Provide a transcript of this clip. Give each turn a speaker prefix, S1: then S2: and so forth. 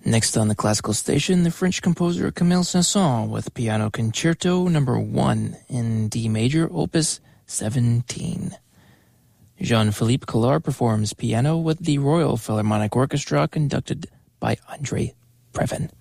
S1: Next on the classical station, the French composer Camille Saint-Saëns with Piano Concerto No. 1 in D major, Opus 17. Jean-Philippe Collard performs piano with the Royal Philharmonic Orchestra conducted by André Previn.